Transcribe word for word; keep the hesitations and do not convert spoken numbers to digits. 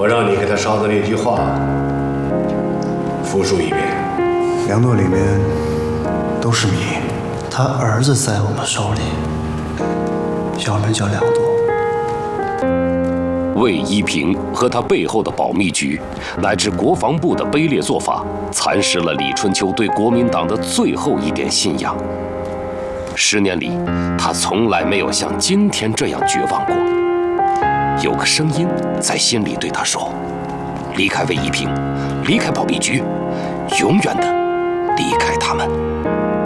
我让你给他捎的那句话复述一遍。 粮垛里面都是米，他儿子在我们手里，小名叫粮垛。 魏一平和他背后的保密局，乃至国防部的卑劣做法，蚕食了李春秋对国民党的最后一点信仰。十年里，他从来没有像今天这样绝望过。有个声音在心里对他说：“离开魏一平，离开保密局，永远的离开他们。”